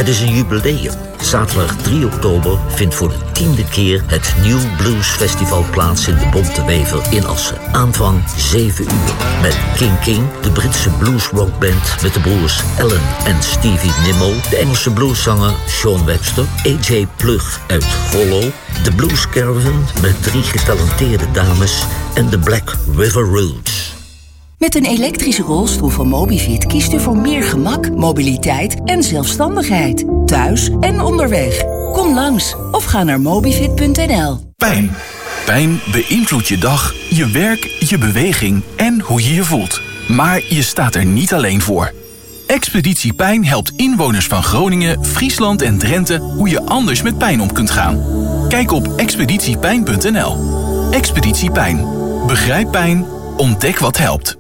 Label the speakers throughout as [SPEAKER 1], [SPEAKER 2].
[SPEAKER 1] Het is een jubileum. Zaterdag 3 oktober vindt voor de 10e keer het New Blues Festival plaats in de Bonte Wever in Assen. Aanvang 7 uur. Met King King, de Britse bluesrockband met de broers Alan en Stevie Nimmo, de Engelse blueszanger Sean Webster, AJ Plug uit Grollo, de Blues Caravan met 3 getalenteerde dames en de Black River Roots.
[SPEAKER 2] Met een elektrische rolstoel van Mobivit kiest u voor meer gemak, mobiliteit en zelfstandigheid. Thuis en onderweg. Kom langs of ga naar mobivit.nl.
[SPEAKER 3] Pijn. Pijn beïnvloedt je dag, je werk, je beweging en hoe je je voelt. Maar je staat er niet alleen voor. Expeditie Pijn helpt inwoners van Groningen, Friesland en Drenthe hoe je anders met pijn om kunt gaan. Kijk op expeditiepijn.nl. Expeditie Pijn. Begrijp pijn, ontdek wat helpt.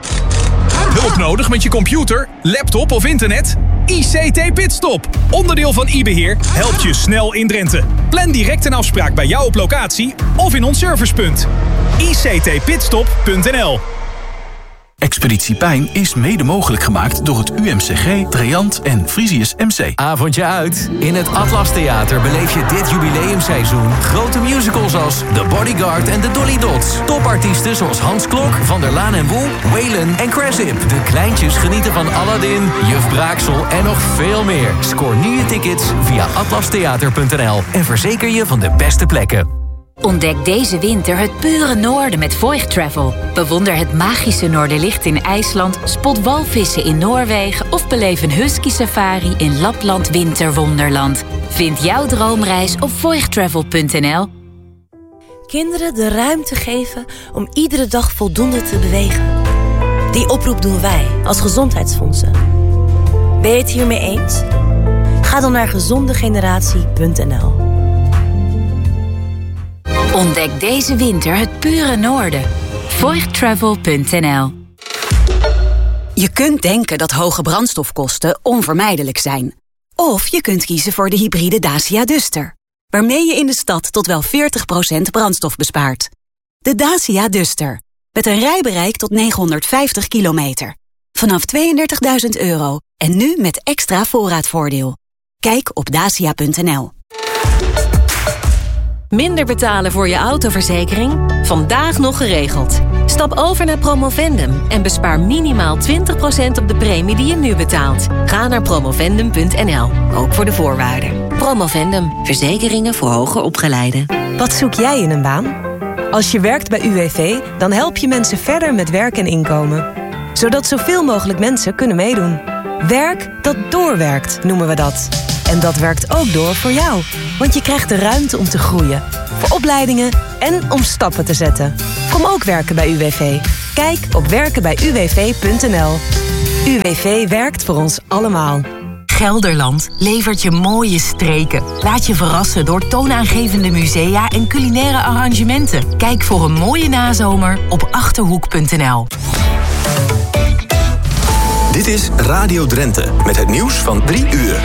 [SPEAKER 4] Hulp nodig met je computer, laptop of internet? ICT Pitstop, onderdeel van iBeheer, helpt je snel in Drenthe. Plan direct een afspraak bij jou op locatie of in ons servicepunt. ictpitstop.nl.
[SPEAKER 3] Expeditie Pijn is mede mogelijk gemaakt door het UMCG, Triant en Frisius MC.
[SPEAKER 5] Avondje uit. In het Atlas Theater beleef je dit jubileumseizoen grote musicals als The Bodyguard en The Dolly Dots. Topartiesten zoals Hans Klok, Van der Laan en Woe, Waylon en Crasip. De kleintjes genieten van Aladdin, Juf Braaksel en nog veel meer. Scoor nu je tickets via atlastheater.nl en verzeker je van de beste plekken.
[SPEAKER 6] Ontdek deze winter het pure noorden met Voigt Travel. Bewonder het magische Noorderlicht in IJsland, spot walvissen in Noorwegen of beleef een husky safari in Lapland Winterwonderland. Vind jouw droomreis op voigttravel.nl.
[SPEAKER 7] Kinderen de ruimte geven om iedere dag voldoende te bewegen. Die oproep doen wij als gezondheidsfondsen. Ben je het hiermee eens? Ga dan naar gezondegeneratie.nl.
[SPEAKER 6] Ontdek deze winter het pure noorden. Voigttravel.nl.
[SPEAKER 8] Je kunt denken dat hoge brandstofkosten onvermijdelijk zijn. Of je kunt kiezen voor de hybride Dacia Duster, waarmee je in de stad tot wel 40% brandstof bespaart. De Dacia Duster, met een rijbereik tot 950 kilometer. Vanaf €32.000 en nu met extra voorraadvoordeel. Kijk op dacia.nl.
[SPEAKER 9] Minder betalen voor je autoverzekering? Vandaag nog geregeld. Stap over naar Promovendum en bespaar minimaal 20% op de premie die je nu betaalt. Ga naar promovendum.nl, ook voor de voorwaarden. Promovendum, verzekeringen voor hoger opgeleiden.
[SPEAKER 7] Wat zoek jij in een baan? Als je werkt bij UWV, dan help je mensen verder met werk en inkomen. Zodat zoveel mogelijk mensen kunnen meedoen. Werk dat doorwerkt, noemen we dat. En dat werkt ook door voor jou. Want je krijgt de ruimte om te groeien. Voor opleidingen en om stappen te zetten. Kom ook werken bij UWV. Kijk op werkenbijuwv.nl. UWV werkt voor ons allemaal.
[SPEAKER 2] Gelderland levert je mooie streken. Laat je verrassen door toonaangevende musea en culinaire arrangementen. Kijk voor een mooie nazomer op Achterhoek.nl.
[SPEAKER 10] Dit is Radio Drenthe met het nieuws van 3 uur.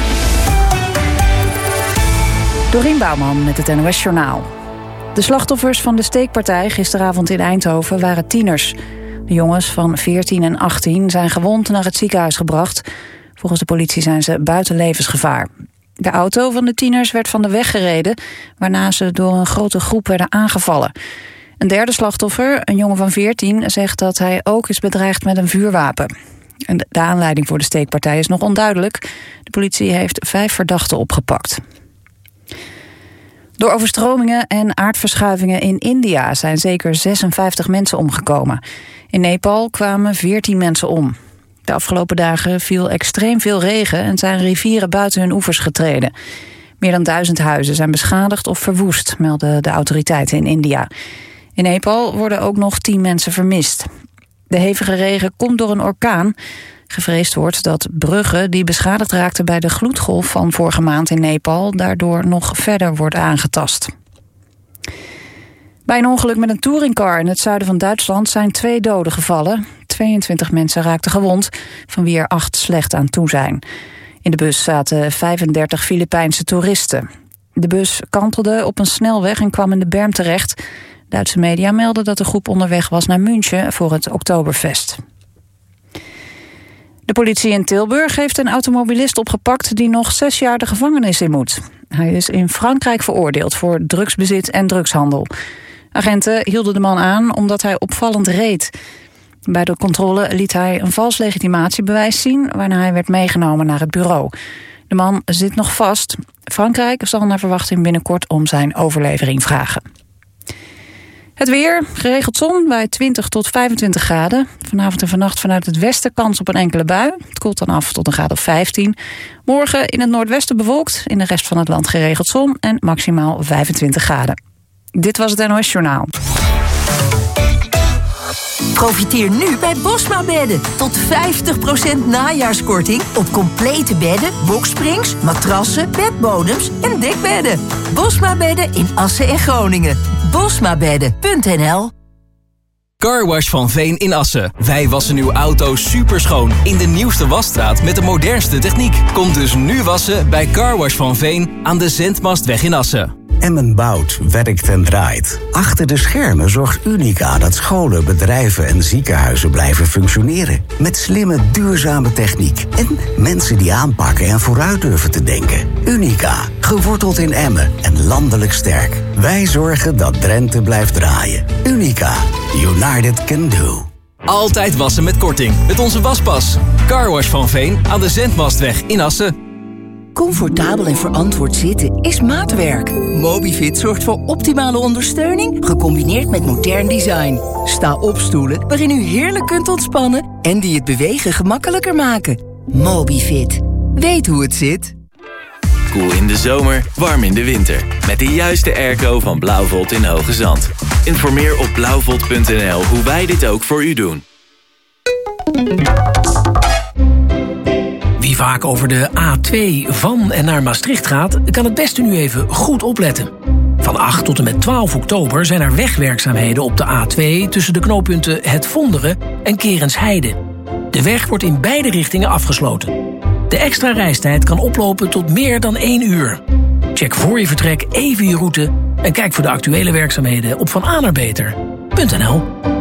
[SPEAKER 11] Dorien Bouwman met het NOS Journaal. De slachtoffers van de steekpartij gisteravond in Eindhoven waren tieners. De jongens van 14 en 18 zijn gewond naar het ziekenhuis gebracht. Volgens de politie zijn ze buiten levensgevaar. De auto van de tieners werd van de weg gereden, waarna ze door een grote groep werden aangevallen. Een derde slachtoffer, een jongen van 14, zegt dat hij ook is bedreigd met een vuurwapen. De aanleiding voor de steekpartij is nog onduidelijk. De politie heeft 5 verdachten opgepakt. Door overstromingen en aardverschuivingen in India zijn zeker 56 mensen omgekomen. In Nepal kwamen 14 mensen om. De afgelopen dagen viel extreem veel regen en zijn rivieren buiten hun oevers getreden. Meer dan 1000 huizen zijn beschadigd of verwoest, melden de autoriteiten in India. In Nepal worden ook nog 10 mensen vermist. De hevige regen komt door een orkaan. Gevreesd wordt dat bruggen die beschadigd raakten bij de gloedgolf van vorige maand in Nepal daardoor nog verder wordt aangetast. Bij een ongeluk met een touringcar in het zuiden van Duitsland zijn 2 doden gevallen. 22 mensen raakten gewond, van wie er 8 slecht aan toe zijn. In de bus zaten 35 Filipijnse toeristen. De bus kantelde op een snelweg en kwam in de berm terecht. Duitse media melden dat de groep onderweg was naar München voor het Oktoberfest. De politie in Tilburg heeft een automobilist opgepakt die nog 6 jaar de gevangenis in moet. Hij is in Frankrijk veroordeeld voor drugsbezit en drugshandel. Agenten hielden de man aan omdat hij opvallend reed. Bij de controle liet hij een vals legitimatiebewijs zien, waarna hij werd meegenomen naar het bureau. De man zit nog vast. Frankrijk zal naar verwachting binnenkort om zijn overlevering vragen. Het weer, geregeld zon bij 20 tot 25 graden. Vanavond en vannacht vanuit het westen kans op een enkele bui. Het koelt dan af tot een graad of 15. Morgen in het noordwesten bewolkt, in de rest van het land geregeld zon en maximaal 25 graden. Dit was het NOS Journaal.
[SPEAKER 2] Profiteer nu bij Bosma Bedden. Tot 50% najaarskorting op complete bedden, boksprings, matrassen, bedbodems en dekbedden. Bosma Bedden in Assen en Groningen. Bosmabedden.nl.
[SPEAKER 12] Carwash van Veen in Assen. Wij wassen uw auto superschoon in de nieuwste wasstraat met de modernste techniek. Kom dus nu wassen bij Carwash van Veen aan de Zendmastweg in Assen.
[SPEAKER 13] Emmen bouwt, werkt en draait. Achter de schermen zorgt Unica dat scholen, bedrijven en ziekenhuizen blijven functioneren. Met slimme, duurzame techniek. En mensen die aanpakken en vooruit durven te denken. Unica, geworteld in Emmen en landelijk sterk. Wij zorgen dat Drenthe blijft draaien. Unica, United can do.
[SPEAKER 12] Altijd wassen met korting met onze waspas. Carwash van Veen aan de Zendmastweg in Assen.
[SPEAKER 2] Comfortabel en verantwoord zitten is maatwerk. Mobifit zorgt voor optimale ondersteuning, gecombineerd met modern design. Sta op stoelen waarin u heerlijk kunt ontspannen en die het bewegen gemakkelijker maken. Mobifit. Weet hoe het zit.
[SPEAKER 14] Koel in de zomer, warm in de winter. Met de juiste airco van Blauwvolt in Hoge Zand. Informeer op blauwvolt.nl hoe wij dit ook voor u doen.
[SPEAKER 15] Wie vaak over de A2 van en naar Maastricht gaat, kan het beste nu even goed opletten. Van 8 tot en met 12 oktober zijn er wegwerkzaamheden op de A2 tussen de knooppunten Het Vonderen en Kerensheide. De weg wordt in beide richtingen afgesloten. De extra reistijd kan oplopen tot meer dan 1 uur. Check voor je vertrek even je route en kijk voor de actuele werkzaamheden op vananerbeter.nl.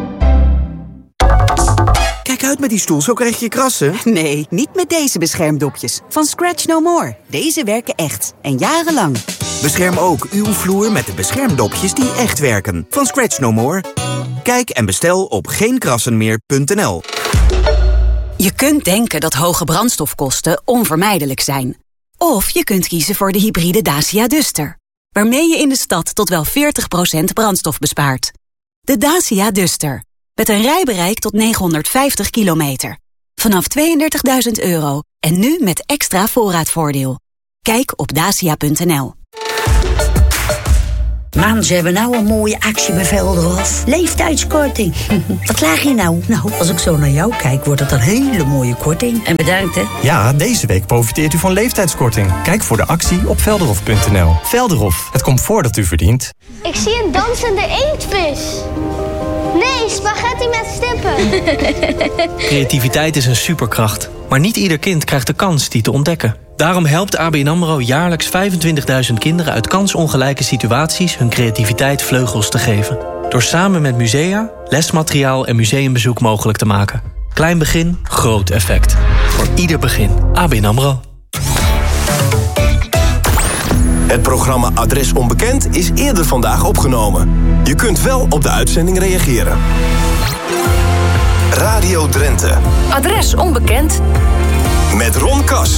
[SPEAKER 16] Kijk uit met die stoel, zo krijg je krassen.
[SPEAKER 17] Nee, niet met deze beschermdopjes. Van Scratch No More. Deze werken echt. En jarenlang.
[SPEAKER 16] Bescherm ook uw vloer met de beschermdopjes die echt werken. Van Scratch No More. Kijk en bestel op geenkrassenmeer.nl.
[SPEAKER 8] Je kunt denken dat hoge brandstofkosten onvermijdelijk zijn. Of je kunt kiezen voor de hybride Dacia Duster. Waarmee je in de stad tot wel 40% brandstof bespaart. De Dacia Duster. Met een rijbereik tot 950 kilometer. Vanaf €32.000 en nu met extra voorraadvoordeel. Kijk op dacia.nl.
[SPEAKER 18] Man, ze hebben nou een mooie actie bij Velderhof. Leeftijdskorting. Wat laag je nou? Nou, als ik zo naar jou kijk, wordt het een hele mooie korting. En bedankt, hè.
[SPEAKER 19] Ja, deze week profiteert u van leeftijdskorting. Kijk voor de actie op velderhof.nl. Velderhof, het comfort dat u verdient.
[SPEAKER 20] Ik zie een dansende inktvis. Nee, spaghetti met stippen.
[SPEAKER 21] Creativiteit is een superkracht. Maar niet ieder kind krijgt de kans die te ontdekken. Daarom helpt ABN AMRO jaarlijks 25.000 kinderen uit kansongelijke situaties hun creativiteit vleugels te geven. Door samen met musea, lesmateriaal en museumbezoek mogelijk te maken. Klein begin, groot effect. Voor ieder begin. ABN AMRO.
[SPEAKER 10] Het programma Adres Onbekend is eerder vandaag opgenomen. Je kunt wel op de uitzending reageren. Radio Drenthe.
[SPEAKER 9] Adres Onbekend.
[SPEAKER 10] Met Ron Kas.